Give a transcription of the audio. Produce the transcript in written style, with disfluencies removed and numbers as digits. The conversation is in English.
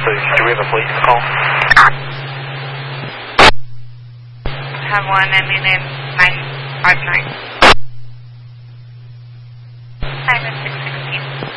do we have a police call? Have one ending in 959.